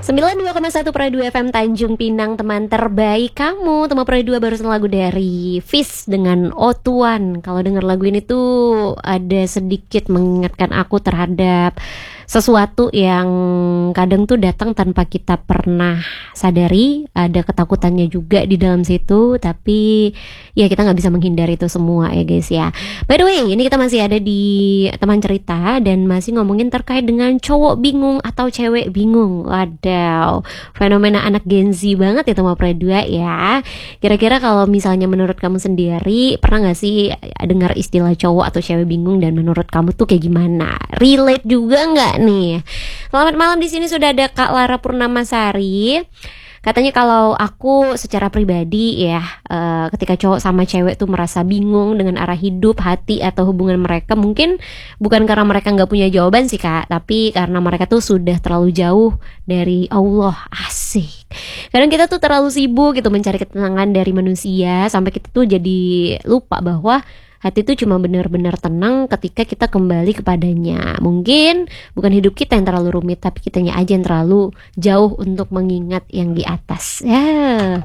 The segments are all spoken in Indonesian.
92,1 Pro 2 FM Tanjung Pinang, teman terbaik kamu. Teman Pro 2 barusan lagu dari Fish dengan Otuan. Kalau denger lagu ini tuh ada sedikit mengingatkan aku terhadap sesuatu yang kadang tuh datang tanpa kita pernah sadari. Ada ketakutannya juga di dalam situ, tapi ya kita nggak bisa menghindari itu semua ya guys ya. By the way, ini kita masih ada di teman cerita dan masih ngomongin terkait dengan cowok bingung atau cewek bingung. Waduh, fenomena anak Gen Z banget ya teman Pro 2 ya. Kira-kira kalau misalnya menurut kamu sendiri, pernah nggak sih dengar istilah cowok atau cewek bingung, dan menurut kamu tuh kayak gimana? Relate juga nggak nih? Selamat malam, di sini sudah ada Kak Lara Purnamasari. Katanya kalau aku secara pribadi ya, ketika cowok sama cewek tuh merasa bingung dengan arah hidup, hati, atau hubungan mereka, mungkin bukan karena mereka nggak punya jawaban sih Kak, tapi karena mereka tuh sudah terlalu jauh dari Allah. Asik. Kadang kita tuh terlalu sibuk gitu mencari ketenangan dari manusia, sampai kita tuh jadi lupa bahwa hati itu cuma benar-benar tenang ketika kita kembali kepadanya. Mungkin bukan hidup kita yang terlalu rumit, tapi kitanya aja yang terlalu jauh untuk mengingat yang di atas. Ya,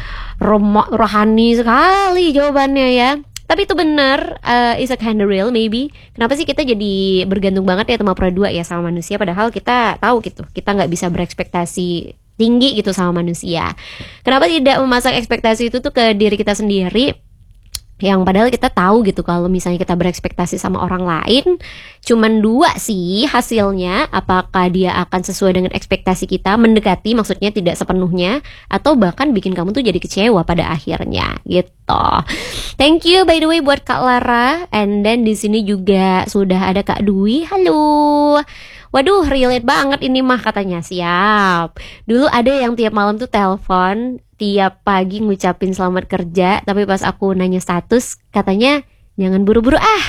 rohani sekali jawabannya ya. Tapi itu benar, is a kind of real maybe. Kenapa sih kita jadi bergantung banget ya sama Pro 2 ya sama manusia, padahal kita tahu gitu, kita nggak bisa berekspektasi tinggi gitu sama manusia. Kenapa tidak memasang ekspektasi itu tuh ke diri kita sendiri? Yang padahal kita tahu gitu kalau misalnya kita berekspektasi sama orang lain, cuman dua sih hasilnya. Apakah dia akan sesuai dengan ekspektasi kita, mendekati maksudnya, tidak sepenuhnya, atau bahkan bikin kamu tuh jadi kecewa pada akhirnya gitu. Thank you by the way buat Kak Lara. And then di sini juga sudah ada Kak Dwi. Halo. Waduh, relate banget ini mah katanya. Siap. Dulu ada yang tiap malam tuh telepon, tiap pagi ngucapin selamat kerja, tapi pas aku nanya status, katanya jangan buru-buru ah.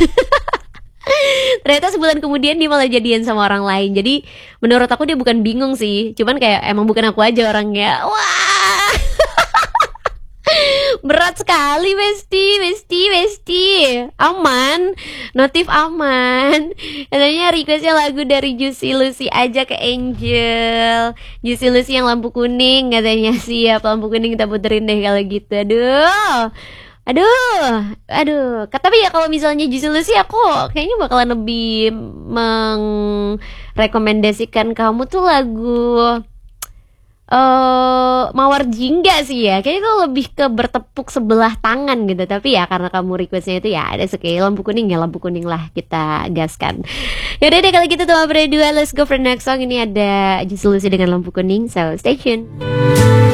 Ternyata sebulan kemudian dia malah jadian sama orang lain. Jadi menurut aku dia bukan bingung sih, cuman kayak emang bukan aku aja orangnya. Wah, berat sekali Besti. Aman, notif aman. Katanya requestnya lagu dari Juicy Lucy aja ke Angel. Juicy Lucy yang lampu kuning katanya. Siap, lampu kuning kita puterin deh kalau gitu. Aduh. Tapi ya kalau misalnya Juicy Lucy, aku kayaknya bakalan lebih merekomendasikan kamu tuh lagu Mawar Jingga sih ya. Kayaknya itu lebih ke bertepuk sebelah tangan gitu. Tapi ya karena kamu requestnya itu ya ada sekali lampu kuning ya, lampu kuning lah kita gaskan. Yaudah deh kalau gitu teman berdua, let's go for the next song. Ini ada Juicy Lucy dengan lampu kuning, so stay tuned.